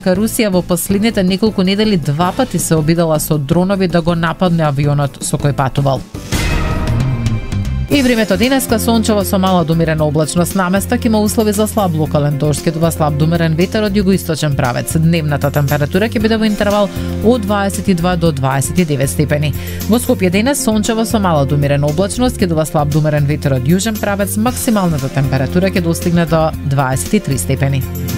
Русија во последните неколку недели 2 пати се обидела со дронови да го нападне авионот со кој патувал. И времето денеска сончево со мала до умерена облачност, наместа ќе има услови за слаб локален дожд, ќе дува слаб до умерен ветер од југоисточен правец. Дневната температура ќе биде во интервал од 22 до 29 степени. Во Скопје денес сончево со мала до умерена облачност, ќе дува слаб до умерен ветер од јужен правец, максималната температура ќе достигне до 23 степени.